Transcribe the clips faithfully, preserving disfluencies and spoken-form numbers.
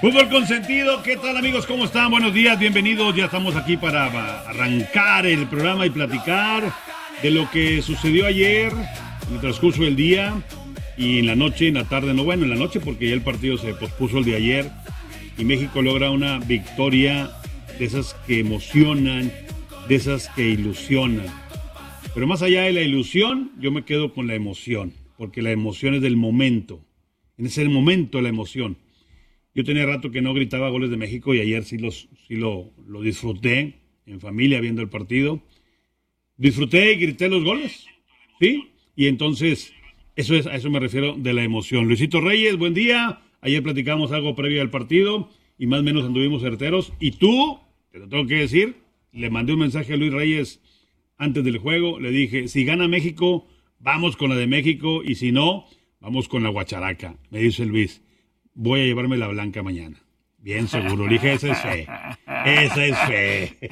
Fútbol Consentido, ¿qué tal amigos? ¿Cómo están? Buenos días, bienvenidos. Ya estamos aquí para arrancar el programa y platicar de lo que sucedió ayer, en el transcurso del día y en la noche, en la tarde, no bueno, en la noche porque ya el partido se pospuso el de ayer y México logra una victoria de esas que emocionan, de esas que ilusionan. Pero más allá de la ilusión, yo me quedo con la emoción, porque la emoción es del momento, en ese momento la emoción. Yo tenía rato que no gritaba goles de México y ayer sí, los, sí lo, lo disfruté en familia viendo el partido. Disfruté y grité los goles, ¿sí? Y entonces, eso es, a eso me refiero de la emoción. Luisito Reyes, buen día. Ayer platicamos algo previo al partido y más o menos anduvimos certeros. Y tú, te lo tengo que decir, le mandé un mensaje a Luis Reyes antes del juego. Le dije, si gana México, vamos con la de México y si no, vamos con la guacharaca. Me dice Luis. Voy a llevarme la blanca mañana. Bien seguro. Le dije, esa es fe. Esa es fe.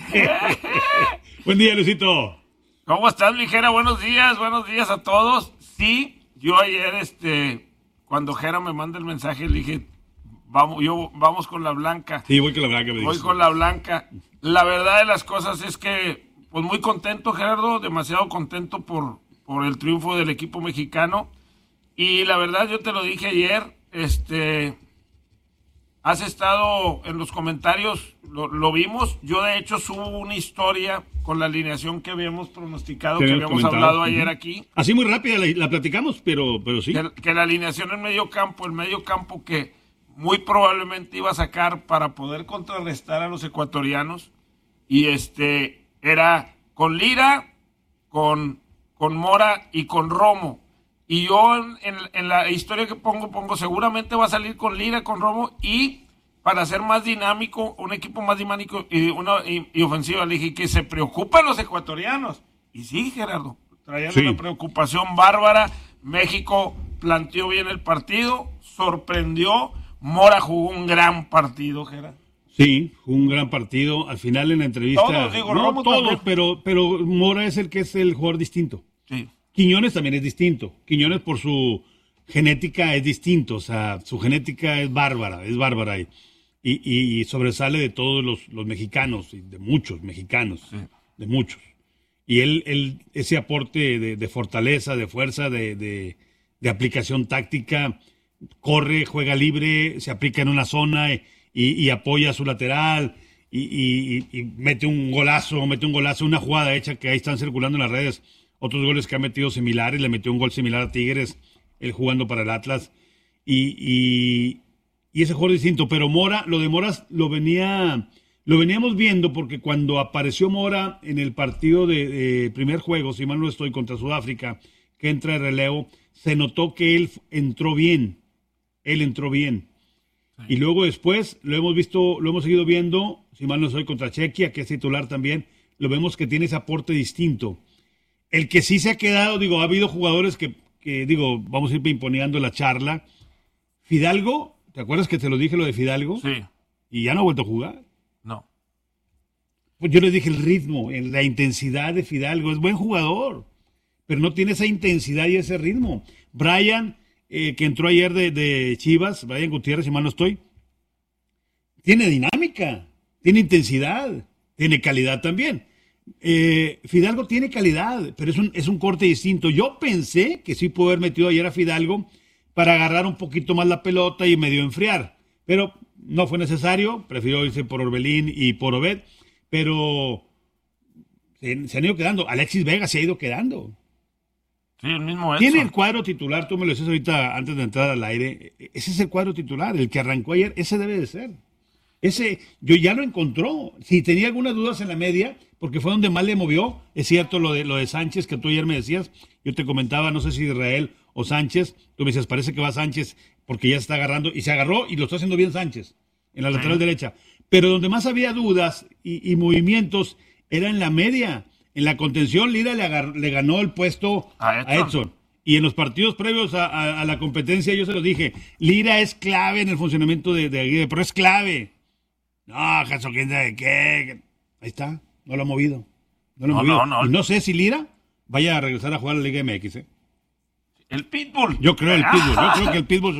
Buen día, Luisito. ¿Cómo estás, mi Jera? Buenos días, buenos días a todos. Sí, yo ayer, este, cuando Jera me manda el mensaje, le dije, vamos, yo, vamos con la blanca. Sí, voy con la blanca. Me voy con la blanca. La verdad de las cosas es que, pues muy contento, Gerardo, demasiado contento por, por el triunfo del equipo mexicano. Y la verdad, yo te lo dije ayer, Este, has estado en los comentarios, lo, lo vimos. Yo de hecho subo una historia con la alineación que habíamos pronosticado, que habíamos comentado. hablado ayer uh-huh. aquí. Así muy rápida la, la platicamos, pero, pero sí. Que, que la alineación en medio campo, el medio campo que muy probablemente iba a sacar para poder contrarrestar a los ecuatorianos. Y este, era con Lira, con, con Mora y con Romo. Y yo en, en, en la historia que pongo, pongo seguramente va a salir con Lira, con Romo, y para ser más dinámico, un equipo más dinámico y, una, y, y ofensivo, le dije que se preocupan los ecuatorianos. Y sí, Gerardo, traían sí. una preocupación bárbara. México planteó bien el partido, sorprendió. Mora jugó un gran partido, Gerardo. Sí, jugó un gran partido. Al final en la entrevista... Todos, digo, no Romo todos, pero, pero Mora es el que es el jugador distinto. Sí. Quiñones también es distinto. Quiñones por su genética es distinto, o sea, su genética es bárbara, es bárbara y, y, y sobresale de todos los, los mexicanos, de muchos mexicanos, sí. de muchos. Y él, él ese aporte de, de fortaleza, de fuerza, de, de, de aplicación táctica, corre, juega libre, se aplica en una zona y, y apoya a su lateral y, y, y mete un golazo, mete un golazo, una jugada hecha que ahí están circulando en las redes. Otros goles que ha metido similares, le metió un gol similar a Tigres, él jugando para el Atlas, y, y, y ese jugador distinto, pero Mora, lo de Mora lo venía, lo veníamos viendo porque cuando apareció Mora en el partido de, de primer juego, si mal no estoy, contra Sudáfrica, que entra de relevo, se notó que él entró bien, él entró bien, sí. Y luego después lo hemos visto, lo hemos seguido viendo, si mal no estoy, contra Chequia, que es titular también, lo vemos que tiene ese aporte distinto. El que sí se ha quedado, digo, ha habido jugadores que, que, digo, vamos a ir pimponeando la charla. Fidalgo, ¿te acuerdas que te lo dije lo de Fidalgo? Sí. Y ya no ha vuelto a jugar. No. Pues yo les dije el ritmo, la intensidad de Fidalgo. Es buen jugador, pero no tiene esa intensidad y ese ritmo. Brian, eh, que entró ayer de, de Chivas, Brian Gutiérrez, si mal no estoy, tiene dinámica, tiene intensidad, tiene calidad también. Eh, Fidalgo tiene calidad, pero es un, es un corte distinto. Yo pensé que sí pudo haber metido ayer a Fidalgo para agarrar un poquito más la pelota y medio enfriar, pero no fue necesario, prefirió irse por Orbelín y por Obed, pero se, se han ido quedando. Alexis Vega se ha ido quedando. Sí, el mismo Tiene el cuadro titular, tú me lo dices ahorita antes de entrar al aire, ese es el cuadro titular, el que arrancó ayer, ese debe de ser. Ese, yo ya lo encontró. Si tenía algunas dudas en la media, porque fue donde más le movió, es cierto lo de lo de Sánchez, que tú ayer me decías, yo te comentaba, no sé si Israel o Sánchez, tú me decías, parece que va Sánchez, porque ya se está agarrando, y se agarró, y lo está haciendo bien Sánchez, en la sí. lateral derecha. Pero donde más había dudas y, y movimientos, era en la media, en la contención. Lira le, agar, le ganó el puesto a Edson. a Edson. Y en los partidos previos a, a, a la competencia, yo se los dije, Lira es clave en el funcionamiento de, de Aguirre, pero es clave. No, Jesús, ¿quién sabe qué? Ahí está, no lo ha movido. No lo ha no, movido. No, no. Y no sé si Lira vaya a regresar a jugar a la Liga M X, ¿eh? El Pitbull. Yo creo el Pitbull, yo creo que el Pitbull se va a ir a,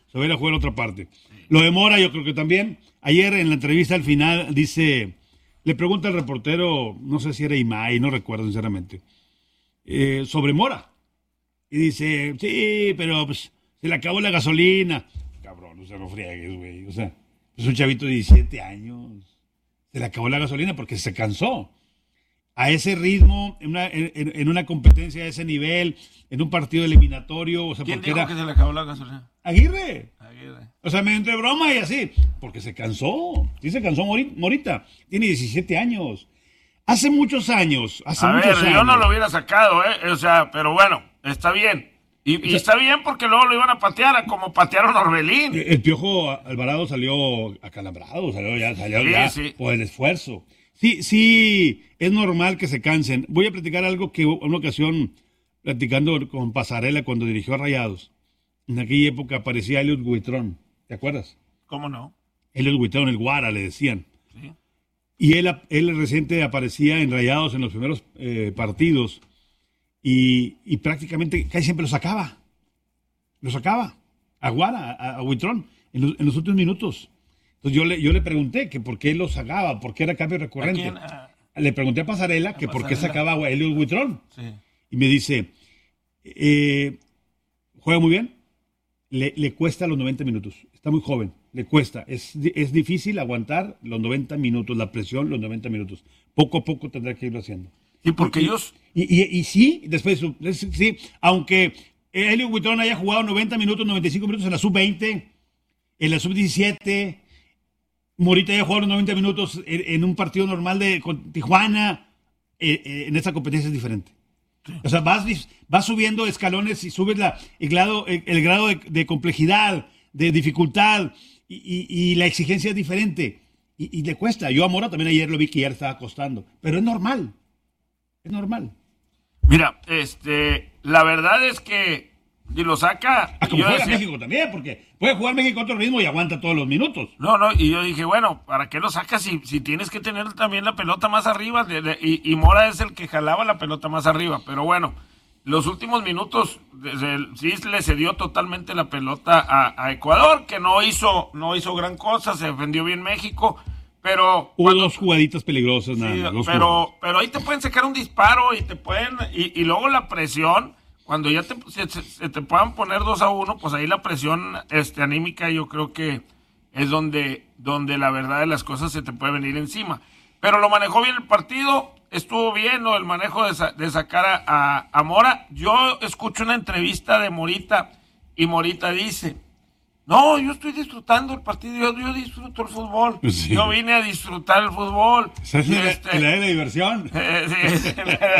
se va a ir a jugar a otra parte. Lo de Mora yo creo que también. Ayer en la entrevista al final dice, le pregunta al reportero, no sé si era Imai, no recuerdo sinceramente, eh, sobre Mora. Y dice, sí, pero pues se le acabó la gasolina. Cabrón, no se lo friegues, güey. O sea, es un chavito de diecisiete años. Se le acabó la gasolina porque se cansó. A ese ritmo, en una, en, en una competencia de ese nivel, en un partido eliminatorio. O sea, ¿quién porque dijo era... que se le acabó la gasolina? Aguirre. Aguirre. O sea, medio entre broma y así. Porque se cansó. Sí se cansó Morita. Tiene diecisiete años. Hace muchos años. Hace A muchos ver, años. yo no lo hubiera sacado, ¿eh? O sea, pero bueno, está bien. Y, y está bien porque luego lo iban a patear, como patearon a Orbelín. El, el Piojo Alvarado salió acalambrado, salió ya, salió Sí, ya sí. por el esfuerzo. Sí, sí, es normal que se cansen. Voy a platicar algo que una ocasión, platicando con Pasarela cuando dirigió a Rayados, en aquella época aparecía Elliot Buitrón, ¿te acuerdas? ¿Cómo no? Elliot Buitrón, el Guara, le decían. Sí. Y él, él reciente aparecía en Rayados en los primeros eh, partidos y, y prácticamente casi siempre lo sacaba. Lo sacaba a Guara, a, a Buitrón, en los, en los últimos minutos. Entonces yo le, yo le pregunté que por qué lo sacaba, por qué era cambio recurrente. ¿A quién? A- Le pregunté a Pasarela que a por qué Pasarela. sacaba a Elliot Buitrón. Sí. Y me dice, eh, juega muy bien, le, le cuesta los noventa minutos, está muy joven, le cuesta, es, es difícil aguantar los noventa minutos, la presión, los noventa minutos. Poco a poco tendrá que irlo haciendo. Sí, porque y, ellos... Y, y, y sí, después, sí, aunque Elliot Buitrón haya jugado noventa minutos, noventa y cinco minutos en la sub veinte, en la sub diecisiete, Morita haya jugado los noventa minutos en, en un partido normal de con Tijuana, eh, eh, en esta competencia es diferente. Sí. O sea, vas, vas subiendo escalones y subes la, el grado, el, el grado de, de complejidad, de dificultad, y, y, y la exigencia es diferente. Y, y le cuesta. Yo a Mora también ayer lo vi que ya le estaba costando. Pero es normal. Es normal. Mira, este, la verdad es que si lo saca... Ah, como yo juega decía, México también, porque puede jugar México a otro ritmo y aguanta todos los minutos. No, no, y yo dije, bueno, ¿para qué lo sacas si, si tienes que tener también la pelota más arriba? De, de, y, y Mora es el que jalaba la pelota más arriba, pero bueno, los últimos minutos desde el, sí le cedió totalmente la pelota a, a Ecuador, que no hizo, no hizo gran cosa, se defendió bien México, pero... Hubo cuando, dos jugaditas peligrosas nada sí, más. Dos pero, pero ahí te pueden sacar un disparo y te pueden, y, y luego la presión... Cuando ya te, se, se te puedan poner dos a uno, pues ahí la presión este, anímica yo creo que es donde, donde la verdad de las cosas se te puede venir encima. Pero lo manejó bien el partido, estuvo bien, ¿no? El manejo de, sa- de sacar a, a, a Mora. Yo escucho una entrevista de Morita y Morita dice, no, yo estoy disfrutando el partido, yo, yo disfruto el fútbol. Sí. Yo vine a disfrutar el fútbol. Esa es Y la, este- el área de diversión. eh, sí,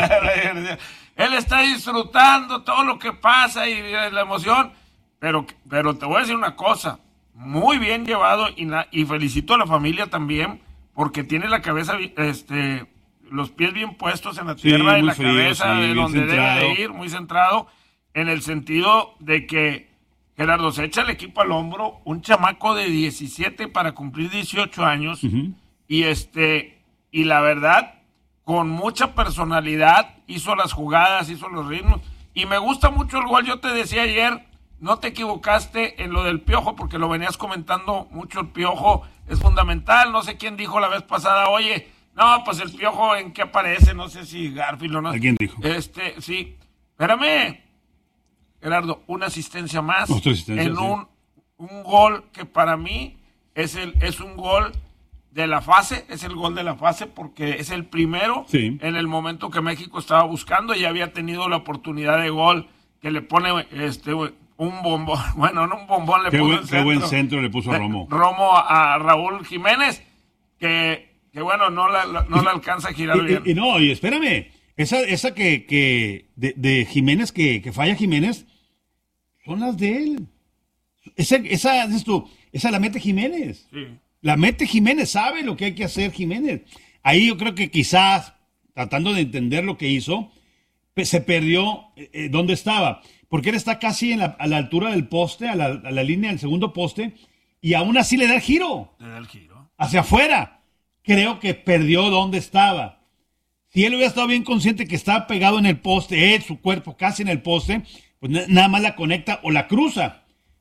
él está disfrutando todo lo que pasa y la emoción, pero, pero te voy a decir una cosa, muy bien llevado y, na- y felicito a la familia también, porque tiene la cabeza, este, los pies bien puestos en la Sí, tierra, en muy la frío, cabeza, sí, de bien donde centrado. debe de ir, muy centrado, en el sentido de que Gerardo se echa el equipo al hombro, un chamaco de diecisiete para cumplir dieciocho años, Uh-huh. y este, y la verdad, con mucha personalidad, hizo las jugadas, hizo los ritmos, y me gusta mucho el gol. Yo te decía ayer, no te equivocaste en lo del Piojo, porque lo venías comentando mucho, el Piojo es fundamental. No sé quién dijo la vez pasada, oye, no, pues el Piojo en qué aparece, no sé si Garfield o no. ¿Alguien dijo? Este, sí, espérame, Gerardo, una asistencia más Otra asistencia, en sí. un, un gol que para mí es, el, es un gol de la fase, es el gol de la fase porque es el primero Sí. en el momento que México estaba buscando y había tenido la oportunidad de gol que le pone este un bombón, bueno, no un bombón, le Qué puso buen, el qué centro. buen centro le puso a Romo. Romo a, a Raúl Jiménez, que, que bueno, no la, no la alcanza a girar bien. Y, y- y no, y espérame, esa, esa que, que de, de Jiménez, que, que falla Jiménez, son las de él. Esa, esa, dices tú, esa la mete Jiménez. Sí. La mete Jiménez, sabe lo que hay que hacer Jiménez. Ahí yo creo que quizás, tratando de entender lo que hizo, pe- se perdió eh, eh, dónde estaba. Porque él está casi en la- a la altura del poste, a la, a la línea del segundo poste, y aún así le da el giro Le da el giro. hacia afuera. Creo que perdió dónde estaba. Si él hubiera estado bien consciente que estaba pegado en el poste, él, su cuerpo casi en el poste, pues na- nada más la conecta o la cruza.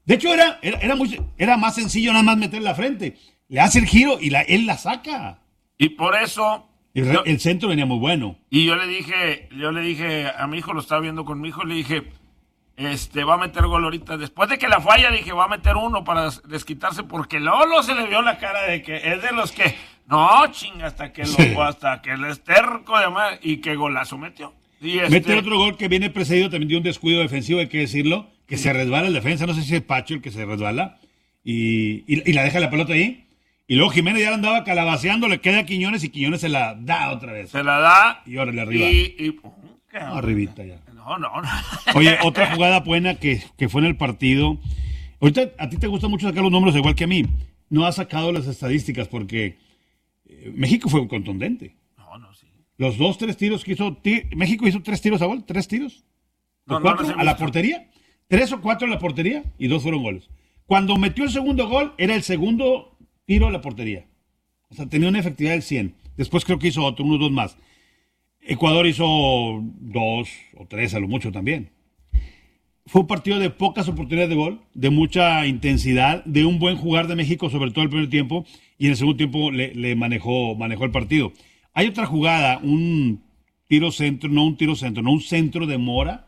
De hecho, era, era, era, muy, era más sencillo nada más meter la frente. Le hace el giro y la, él la saca. Y por eso... El, yo, el centro venía muy bueno. Y yo le dije, yo le dije a mi hijo, lo estaba viendo con mi hijo, le dije, este, va a meter gol ahorita. Después de que la falla, le dije, va a meter uno para desquitarse, porque luego se le vio la cara de que es de los que, no, chinga, hasta que Sí. lo, hasta que el esterco de madre, y que golazo metió. Y este, Mete otro gol que viene precedido también de un descuido defensivo, hay que decirlo, que se resbala el defensa, no sé si es Pacho el que se resbala, y, y, y la deja la pelota ahí. Y luego Jiménez ya la andaba calabaceando, le queda a Quiñones y Quiñones se la da otra vez. se la da. Y órale, arriba. Y, y, uh, No, arribita ya. No, no, no. Oye, otra jugada buena que, que fue en el partido. Ahorita a ti te gusta mucho sacar los números igual que a mí. No has sacado las estadísticas porque eh, México fue contundente. No, no, sí. Los dos, tres tiros que hizo. Ti- México hizo tres tiros a gol, tres tiros. ¿O No, no cuatro los he a la visto. portería. Tres o cuatro a la portería y dos fueron goles. Cuando metió el segundo gol, era el segundo tiro a la portería. O sea, tenía una efectividad del cien. Después creo que hizo otro, unos dos más. Ecuador hizo dos o tres a lo mucho también. Fue un partido de pocas oportunidades de gol, de mucha intensidad, de un buen jugar de México, sobre todo el primer tiempo, y en el segundo tiempo le, le manejó, manejó el partido. Hay otra jugada, un tiro centro, no un tiro centro, no un centro de Mora,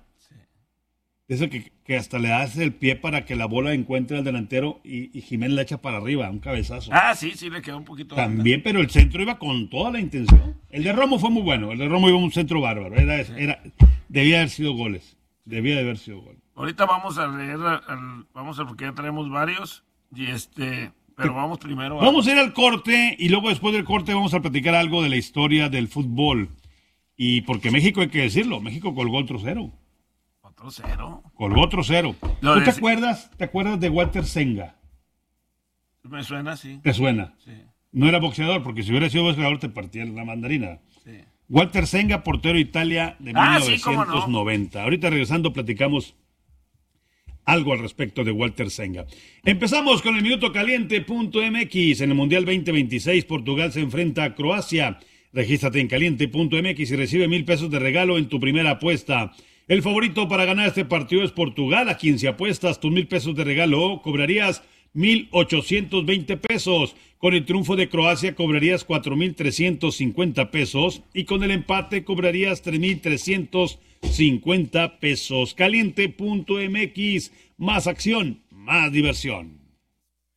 ese que, que hasta le hace el pie para que la bola encuentre al delantero y, y Jiménez la echa para arriba, un cabezazo. Ah, sí, sí, le quedó un poquito. También, pero el centro iba con toda la intención. El de Romo fue muy bueno, el de Romo iba un centro bárbaro, era, era, debía haber sido goles, debía de haber sido goles. Ahorita vamos a leer, al- vamos a porque ya tenemos varios, y este, pero vamos primero a... Vamos a ir al corte y luego después del corte vamos a platicar algo de la historia del fútbol. Y porque México, hay que decirlo, México colgó otro cero. Otro cero. Colgó otro cero. Lo ¿Tú de- te acuerdas, te acuerdas de Walter Senga? Me suena así. ¿Te suena? Sí, No era boxeador, porque si hubiera sido boxeador te partía la mandarina. sí. Walter Senga, portero Italia de Ah, sí, mil novecientos noventa. Ahorita regresando platicamos algo al respecto de Walter Senga. Empezamos con el minuto caliente punto m x. En el Mundial veinte veintiséis, Portugal se enfrenta a Croacia. Regístrate en caliente punto m x y recibe mil pesos de regalo en tu primera apuesta. El favorito para ganar este partido es Portugal, a quien si apuestas tus mil pesos de regalo, cobrarías mil ochocientos veinte pesos. Con el triunfo de Croacia cobrarías cuatro mil trescientos cincuenta pesos y con el empate cobrarías tres mil trescientos cincuenta pesos. caliente punto m x, más acción, más diversión.